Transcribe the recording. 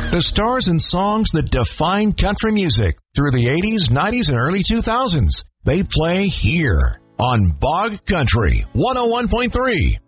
The stars and songs that define country music through the 80s, 90s, and early 2000s. They play here on Bog Country 101.3.